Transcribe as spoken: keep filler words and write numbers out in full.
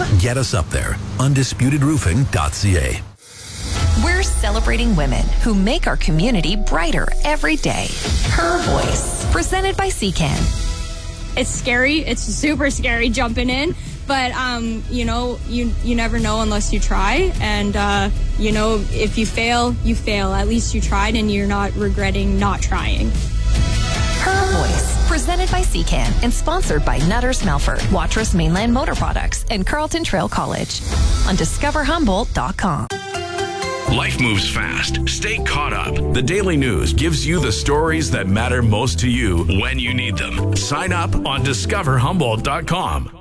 Get us up there. undisputed roofing dot c a. We're celebrating women who make our community brighter every day. Her Voice, presented by C C A N. It's scary. It's super scary jumping in. But, um, you know, you you never know unless you try. And, uh, you know, if you fail, you fail. At least you tried and you're not regretting not trying. Her Voice, presented by C C A N and sponsored by Nutters Melford, Watrous Mainland Motor Products, and Carleton Trail College on discover humboldt dot com. Life moves fast. Stay caught up. The Daily News gives you the stories that matter most to you when you need them. Sign up on discover humboldt dot com.